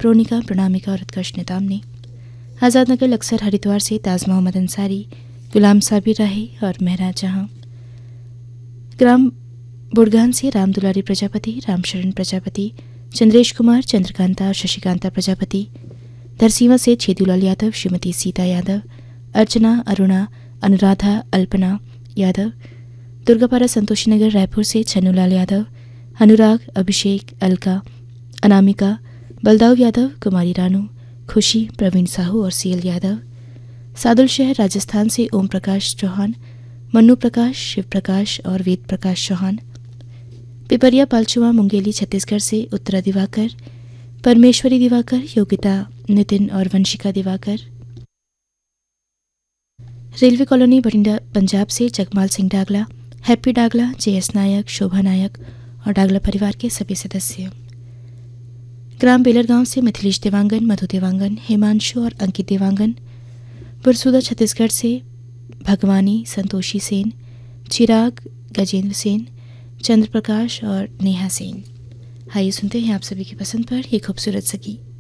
प्रोनिका, प्रणामिका और उत्कर्ष नेताम ने। आज़ाद नगर लक्सर हरिद्वार से ताज मोहम्मद अंसारी, गुलाम साबिर राही और महराज जहां। ग्राम बुड़गान से राम दुलारी प्रजापति, रामशरण प्रजापति, चंद्रेश कुमार, चंद्रकांता और शशिकांता प्रजापति। धरसीवा से छेदूलाल यादव, श्रीमती सीता यादव, अर्चना, अरुणा, अनुराधा, अल्पना यादव। दुर्गापारा संतोषी नगर रायपुर से छन्नूलाल यादव, अनुराग, अभिषेक, अलका, अनामिका, बलदाव यादव, कुमारी रानू, खुशी, प्रवीण साहू और सीएल यादव। सादुल शहर राजस्थान से ओम प्रकाश चौहान, मन्नू प्रकाश, शिव प्रकाश और वेद प्रकाश चौहान। पिपरिया पालचुआ मुंगेली छत्तीसगढ़ से उत्तरा दिवाकर, परमेश्वरी दिवाकर, योगिता, नितिन और वंशिका दिवाकर। रेलवे कॉलोनी बठिंडा पंजाब से जगमाल सिंह डागला, हैप्पी डागला, जेएस नायक, शोभा नायक और डागला परिवार के सभी सदस्य। ग्राम बेलरगांव से मिथिलेश देवांगन, मधु देवांगन, हिमांशु और अंकित देवांगन। बुरसुदा छत्तीसगढ़ से भगवानी, संतोषी सेन, चिराग, गजेंद्र सेन, चंद्र प्रकाश और नेहा सेन। आइए सुनते हैं आप सभी की पसंद पर ये खूबसूरत सा गीत।